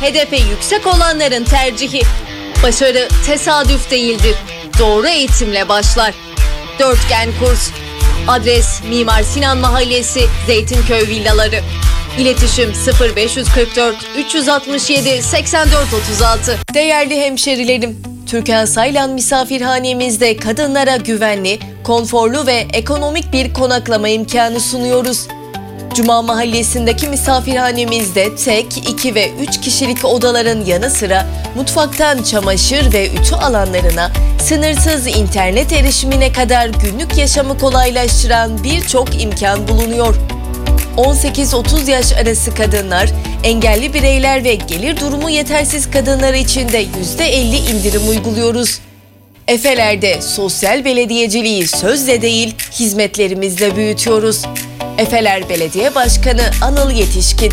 hedefe yüksek olanların tercihi. Başarı tesadüf değildir. Doğru eğitimle başlar. Dörtgen Kurs. Adres Mimar Sinan Mahallesi, Zeytinköy Villaları. İletişim 0544 367 84 36. Değerli hemşerilerim, Türkan Saylan misafirhanemizde kadınlara güvenli, konforlu ve ekonomik bir konaklama imkanı sunuyoruz. Cuma Mahallesi'ndeki misafirhanemizde tek, 2 ve 3 kişilik odaların yanı sıra mutfaktan çamaşır ve ütü alanlarına, sınırsız internet erişimine kadar günlük yaşamı kolaylaştıran birçok imkan bulunuyor. 18-30 yaş arası kadınlar, engelli bireyler ve gelir durumu yetersiz kadınlar için de %50 indirim uyguluyoruz. Efeler'de sosyal belediyeciliği sözle değil, hizmetlerimizle büyütüyoruz. Efeler Belediye Başkanı Anıl Yetişkin.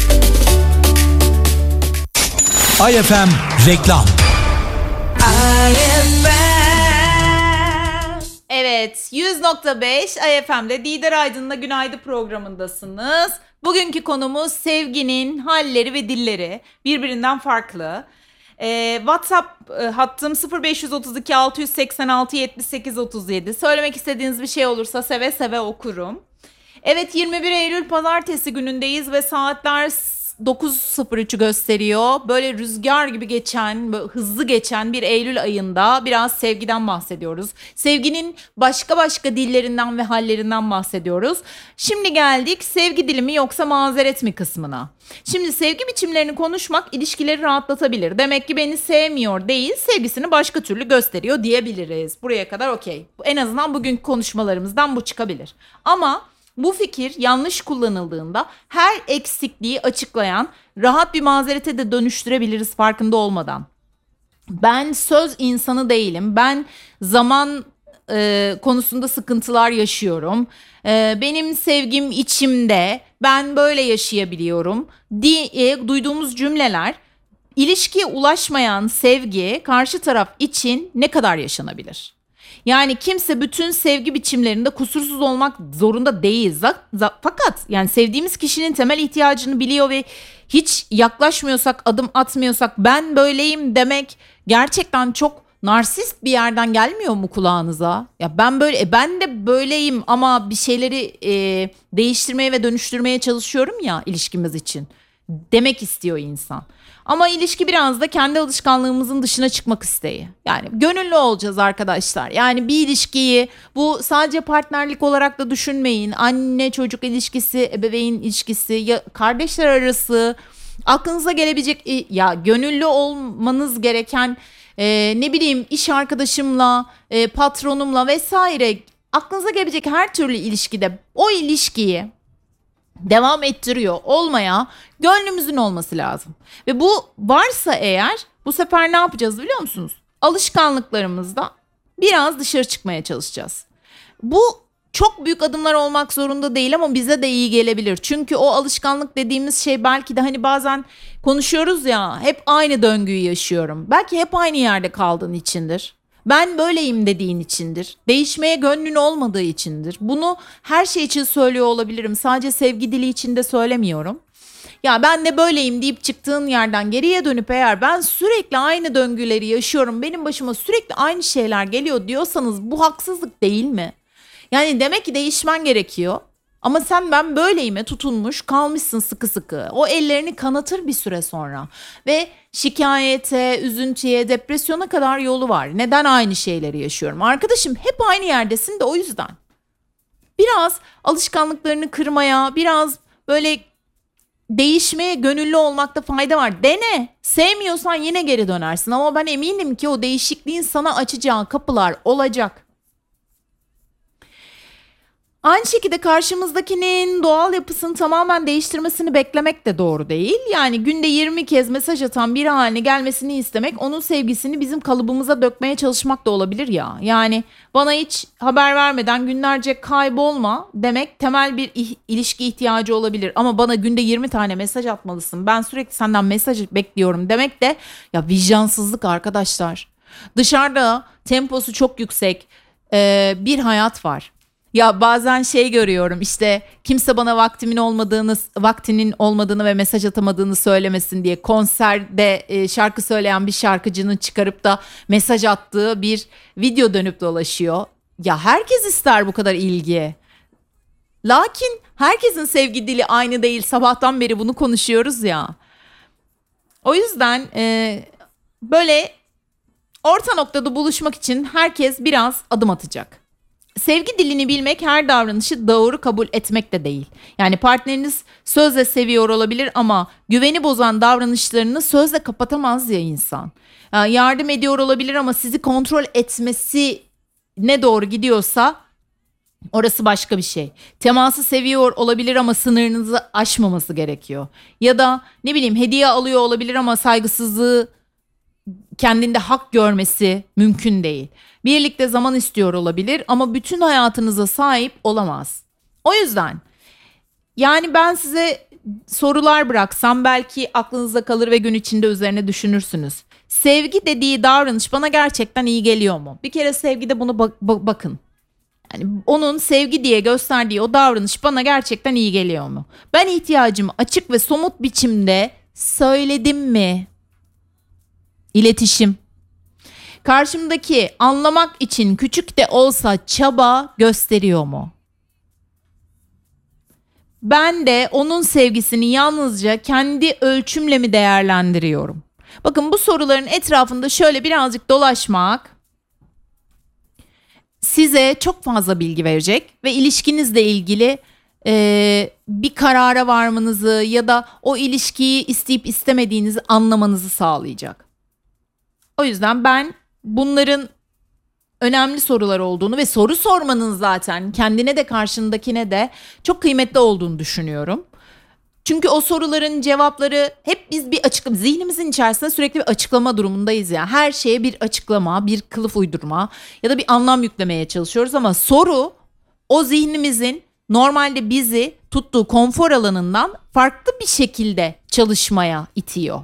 IFM Reklam. Evet, 100.5 IFM'de Didar Aydın'la Günaydın programındasınız. Bugünkü konumuz sevginin halleri ve dilleri birbirinden farklı. WhatsApp hattım 0532 686 78 37. Söylemek istediğiniz bir şey olursa seve seve okurum. Evet, 21 Eylül Pazartesi günündeyiz ve saatler 9.03'ü gösteriyor. Böyle rüzgar gibi geçen, böyle hızlı geçen bir Eylül ayında biraz sevgiden bahsediyoruz. Sevginin başka dillerinden ve hallerinden bahsediyoruz. Şimdi geldik sevgi dili mi yoksa mazeret mi kısmına. Şimdi sevgi biçimlerini konuşmak ilişkileri rahatlatabilir. Demek ki beni sevmiyor değil, sevgisini başka türlü gösteriyor diyebiliriz. Buraya kadar okey. En azından bugünkü konuşmalarımızdan bu çıkabilir. Ama bu fikir yanlış kullanıldığında her eksikliği açıklayan rahat bir mazerete de dönüştürebiliriz farkında olmadan. Ben söz insanı değilim. Ben zaman konusunda sıkıntılar yaşıyorum. Benim sevgim içimde. Ben böyle yaşayabiliyorum diye duyduğumuz cümleler ilişkiye ulaşmayan sevgi karşı taraf için ne kadar yaşanabilir? Yani kimse bütün sevgi biçimlerinde kusursuz olmak zorunda değil. Fakat yani sevdiğimiz kişinin temel ihtiyacını biliyor ve hiç yaklaşmıyorsak, adım atmıyorsak ben böyleyim demek gerçekten çok narsist bir yerden gelmiyor mu kulağınıza? Ya ben de böyleyim ama bir şeyleri değiştirmeye ve dönüştürmeye çalışıyorum ya ilişkimiz için. Demek istiyor insan. Ama ilişki biraz da kendi alışkanlığımızın dışına çıkmak isteği. Yani gönüllü olacağız arkadaşlar. Yani bir ilişkiyi bu sadece partnerlik olarak da düşünmeyin. Anne çocuk ilişkisi, ebeveyn ilişkisi, ya kardeşler arası aklınıza gelebilecek ya gönüllü olmanız gereken ne bileyim iş arkadaşımla, patronumla vesaire aklınıza gelebilecek her türlü ilişkide o ilişkiyi devam ettiriyor olmaya gönlümüzün olması lazım. Ve bu varsa eğer bu sefer ne yapacağız biliyor musunuz? Alışkanlıklarımızda biraz dışarı çıkmaya çalışacağız. Bu çok büyük adımlar olmak zorunda değil ama bize de iyi gelebilir. Çünkü o alışkanlık dediğimiz şey belki de hani bazen konuşuyoruz ya hep aynı döngüyü yaşıyorum. Belki hep aynı yerde kaldığın içindir. Ben böyleyim dediğin içindir. Değişmeye gönlün olmadığı içindir. Bunu her şey için söylüyor olabilirim. Sadece sevgi dili için de söylemiyorum. Ya ben de böyleyim deyip çıktığın yerden geriye dönüp eğer ben sürekli aynı döngüleri yaşıyorum, benim başıma sürekli aynı şeyler geliyor diyorsanız bu haksızlık değil mi? Yani demek ki değişmen gerekiyor. Ama sen ben böyleyime tutunmuş kalmışsın sıkı sıkı. O ellerini kanatır bir süre sonra. Ve şikayete, üzüntüye, depresyona kadar yolu var. Neden aynı şeyleri yaşıyorum? Arkadaşım hep aynı yerdesin de o yüzden. Biraz alışkanlıklarını kırmaya, biraz böyle değişmeye gönüllü olmakta fayda var. Dene. Sevmiyorsan yine geri dönersin. Ama ben eminim ki o değişikliğin sana açacağı kapılar olacak. Aynı şekilde karşımızdakinin doğal yapısını tamamen değiştirmesini beklemek de doğru değil. Yani günde 20 kez mesaj atan biri haline gelmesini istemek, onun sevgisini bizim kalıbımıza dökmeye çalışmak da olabilir ya. Yani bana hiç haber vermeden günlerce kaybolma demek temel bir ilişki ihtiyacı olabilir. Ama bana günde 20 tane mesaj atmalısın, ben sürekli senden mesaj bekliyorum demek de ya vicdansızlık arkadaşlar. Dışarıda temposu çok yüksek bir hayat var. Ya bazen görüyorum, işte kimse bana vaktinin olmadığını ve mesaj atamadığını söylemesin diye konserde şarkı söyleyen bir şarkıcının çıkarıp da mesaj attığı bir video dönüp dolaşıyor. Ya herkes ister bu kadar ilgi. Lakin herkesin sevgi dili aynı değil. Sabahtan beri bunu konuşuyoruz ya. O yüzden böyle orta noktada buluşmak için herkes biraz adım atacak. Sevgi dilini bilmek her davranışı doğru kabul etmek de değil. Yani partneriniz sözle seviyor olabilir ama güveni bozan davranışlarını sözle kapatamaz ya insan. Yardım ediyor olabilir ama sizi kontrol etmesi ne doğru gidiyorsa orası başka bir şey. Teması seviyor olabilir ama sınırınızı aşmaması gerekiyor. Ya da ne bileyim, hediye alıyor olabilir ama saygısızlığı kendinde hak görmesi mümkün değil. Birlikte zaman istiyor olabilir ama bütün hayatınıza sahip olamaz. O yüzden yani ben size sorular bıraksam belki aklınızda kalır ve gün içinde üzerine düşünürsünüz. Sevgi dediği davranış bana gerçekten iyi geliyor mu? Bir kere sevgide bunu bakın. Yani onun sevgi diye gösterdiği o davranış bana gerçekten iyi geliyor mu? Ben ihtiyacımı açık ve somut biçimde söyledim mi? İletişim. Karşımdaki anlamak için küçük de olsa çaba gösteriyor mu? Ben de onun sevgisini yalnızca kendi ölçümle mi değerlendiriyorum? Bakın, bu soruların etrafında şöyle birazcık dolaşmak size çok fazla bilgi verecek ve ilişkinizle ilgili bir karara varmanızı ya da o ilişkiyi isteyip istemediğinizi anlamanızı sağlayacak. O yüzden ben bunların önemli sorular olduğunu ve soru sormanın zaten kendine de karşındakine de çok kıymetli olduğunu düşünüyorum. Çünkü o soruların cevapları hep biz zihnimizin içerisinde sürekli bir açıklama durumundayız ya. Her şeye bir açıklama, bir kılıf uydurma ya da bir anlam yüklemeye çalışıyoruz ama soru o zihnimizin normalde bizi tuttuğu konfor alanından farklı bir şekilde çalışmaya itiyor.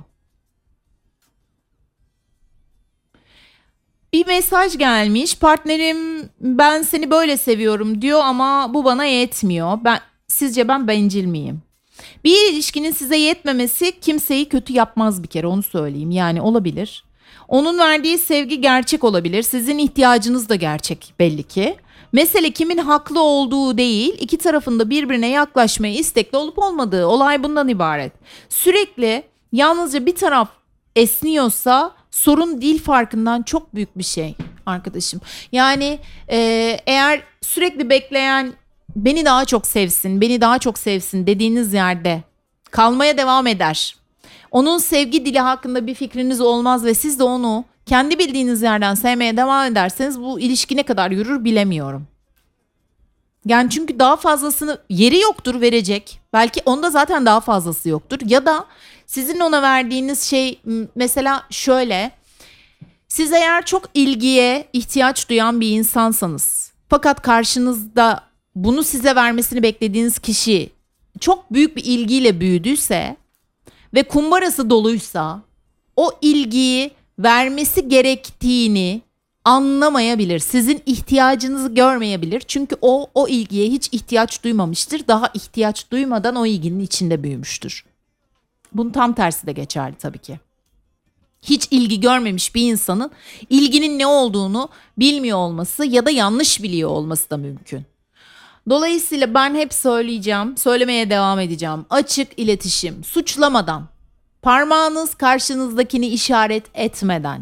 Bir mesaj gelmiş. Partnerim ben seni böyle seviyorum diyor ama bu bana yetmiyor. Sizce ben bencil miyim? Bir ilişkinin size yetmemesi kimseyi kötü yapmaz, bir kere onu söyleyeyim. Yani olabilir. Onun verdiği sevgi gerçek olabilir. Sizin ihtiyacınız da gerçek belli ki. Mesele kimin haklı olduğu değil, iki tarafın da birbirine yaklaşmaya istekli olup olmadığı. Olay bundan ibaret. Sürekli yalnızca bir taraf esniyorsa sorun dil farkından çok büyük bir şey arkadaşım. Yani eğer sürekli bekleyen beni daha çok sevsin dediğiniz yerde kalmaya devam eder. Onun sevgi dili hakkında bir fikriniz olmaz ve siz de onu kendi bildiğiniz yerden sevmeye devam ederseniz bu ilişki ne kadar yürür bilemiyorum. Yani çünkü daha fazlasını yeri yoktur verecek. Belki onda zaten daha fazlası yoktur. Ya da sizin ona verdiğiniz şey mesela şöyle. Siz eğer çok ilgiye ihtiyaç duyan bir insansanız fakat karşınızda bunu size vermesini beklediğiniz kişi çok büyük bir ilgiyle büyüdüyse ve kumbarası doluysa o ilgiyi vermesi gerektiğini anlamayabilir. Sizin ihtiyacınızı görmeyebilir. Çünkü o ilgiye hiç ihtiyaç duymamıştır. Daha ihtiyaç duymadan o ilginin içinde büyümüştür. Bunun tam tersi de geçerli tabii ki. Hiç ilgi görmemiş bir insanın ilginin ne olduğunu bilmiyor olması ya da yanlış biliyor olması da mümkün. Dolayısıyla ben hep söylemeye devam edeceğim. Açık iletişim, suçlamadan, parmağınız karşınızdakini işaret etmeden.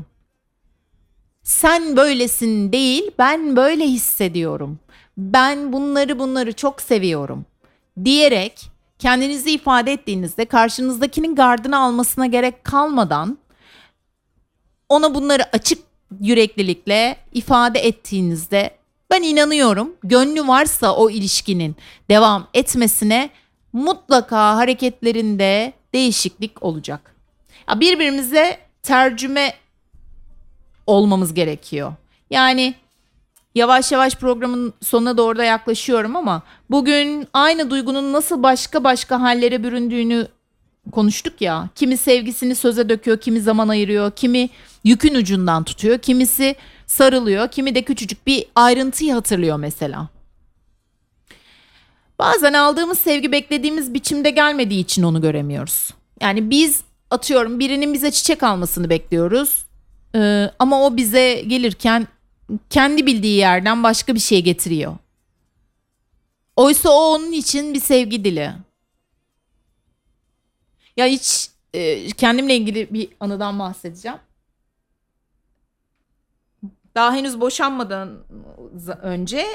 Sen böylesin değil, ben böyle hissediyorum. Ben bunları çok seviyorum diyerek kendinizi ifade ettiğinizde karşınızdakinin gardını almasına gerek kalmadan ona bunları açık yüreklilikle ifade ettiğinizde ben inanıyorum gönlü varsa o ilişkinin devam etmesine mutlaka hareketlerinde değişiklik olacak. Ya birbirimize tercüme olmamız gerekiyor. Yani yavaş yavaş programın sonuna doğru da yaklaşıyorum ama bugün aynı duygunun nasıl başka hallere büründüğünü konuştuk ya. Kimi sevgisini söze döküyor, kimi zaman ayırıyor, kimi yükün ucundan tutuyor, kimisi sarılıyor, kimi de küçücük bir ayrıntıyı hatırlıyor mesela. Bazen aldığımız sevgi beklediğimiz biçimde gelmediği için onu göremiyoruz. Yani biz atıyorum birinin bize çiçek almasını bekliyoruz. Ama o bize gelirken kendi bildiği yerden başka bir şey getiriyor. Oysa o onun için bir sevgi dili. Ya hiç kendimle ilgili bir anıdan bahsedeceğim. Daha henüz boşanmadan önce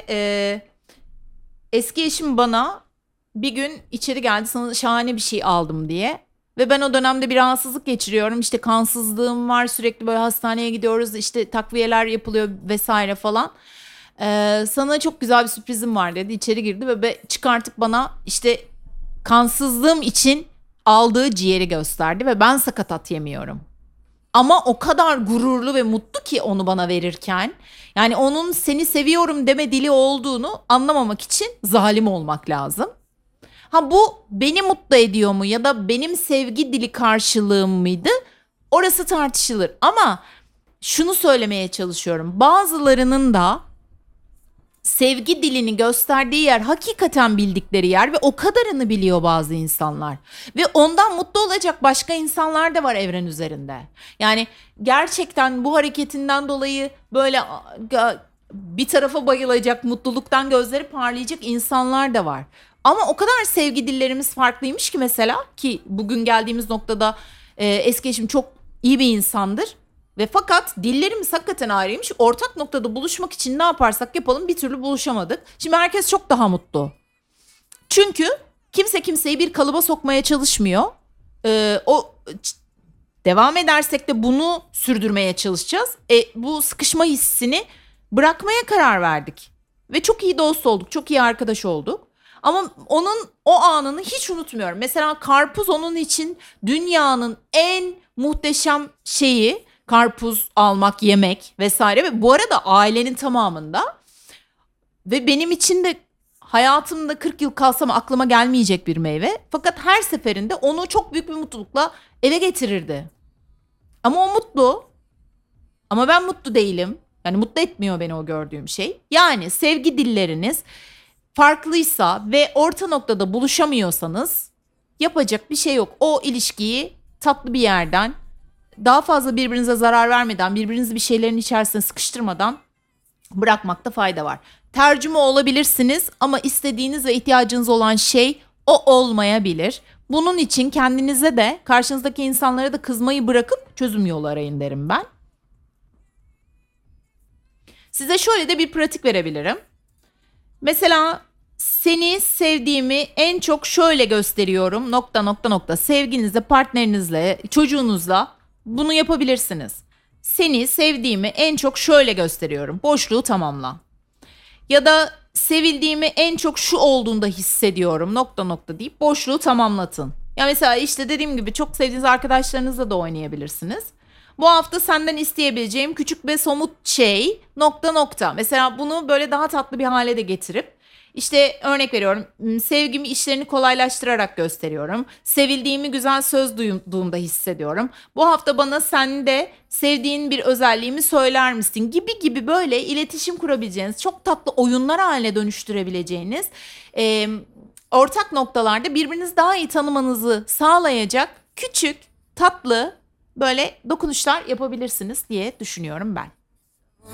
eski eşim bana bir gün içeri geldi, sana şahane bir şey aldım diye. Ve ben o dönemde bir rahatsızlık geçiriyorum. İşte kansızlığım var, sürekli böyle hastaneye gidiyoruz, işte takviyeler yapılıyor vesaire falan. Sana çok güzel bir sürprizim var dedi. İçeri girdi ve çıkartıp bana işte kansızlığım için aldığı ciğeri gösterdi ve ben sakatat yemiyorum. Ama o kadar gururlu ve mutlu ki onu bana verirken, yani onun seni seviyorum deme dili olduğunu anlamamak için zalim olmak lazım. Ha, bu beni mutlu ediyor mu ya da benim sevgi dili karşılığım mıydı? Orası tartışılır. Ama şunu söylemeye çalışıyorum. Bazılarının da sevgi dilini gösterdiği yer hakikaten bildikleri yer ve o kadarını biliyor bazı insanlar. Ve ondan mutlu olacak başka insanlar da var evren üzerinde. Yani gerçekten bu hareketinden dolayı böyle bir tarafa bayılacak, mutluluktan gözleri parlayacak insanlar da var. Ama o kadar sevgi dillerimiz farklıymış ki mesela, ki bugün geldiğimiz noktada eski eşim çok iyi bir insandır. Ve fakat dillerimiz hakikaten ayrıymış. Ortak noktada buluşmak için ne yaparsak yapalım bir türlü buluşamadık. Şimdi herkes çok daha mutlu. Çünkü kimse kimseyi bir kalıba sokmaya çalışmıyor. Devam edersek de bunu sürdürmeye çalışacağız. Bu sıkışma hissini bırakmaya karar verdik. Ve çok iyi dost olduk, çok iyi arkadaş olduk. Ama onun o anını hiç unutmuyorum. Mesela karpuz onun için dünyanın en muhteşem şeyi. Karpuz almak, yemek vesaire ve bu arada ailenin tamamında ve benim için de hayatımda 40 yıl kalsam aklıma gelmeyecek bir meyve. Fakat her seferinde onu çok büyük bir mutlulukla eve getirirdi. Ama o mutlu. Ama ben mutlu değilim. Yani mutlu etmiyor beni o gördüğüm şey. Yani sevgi dilleriniz farklıysa ve orta noktada buluşamıyorsanız yapacak bir şey yok. O ilişkiyi tatlı bir yerden, daha fazla birbirinize zarar vermeden, birbirinizi bir şeylerin içerisine sıkıştırmadan bırakmakta fayda var. Tercüme olabilirsiniz ama istediğiniz ve ihtiyacınız olan şey o olmayabilir. Bunun için kendinize de karşınızdaki insanlara da kızmayı bırakıp çözüm yolu arayın derim ben. Size şöyle de bir pratik verebilirim. Mesela seni sevdiğimi en çok şöyle gösteriyorum ... Sevginizle, partnerinizle, çocuğunuzla bunu yapabilirsiniz. Seni sevdiğimi en çok şöyle gösteriyorum. Boşluğu tamamla. Ya da sevildiğimi en çok şu olduğunda hissediyorum ... deyip boşluğu tamamlatın. Ya mesela işte dediğim gibi çok sevdiğiniz arkadaşlarınızla da oynayabilirsiniz. Bu hafta senden isteyebileceğim küçük ve somut şey ... Mesela bunu böyle daha tatlı bir hale de getirip İşte örnek veriyorum, sevgimi işlerini kolaylaştırarak gösteriyorum. Sevildiğimi güzel söz duyduğumda hissediyorum. Bu hafta bana sen de sevdiğin bir özelliğimi söyler misin gibi böyle iletişim kurabileceğiniz, çok tatlı oyunlar haline dönüştürebileceğiniz ortak noktalarda birbirinizi daha iyi tanımanızı sağlayacak küçük, tatlı böyle dokunuşlar yapabilirsiniz diye düşünüyorum ben.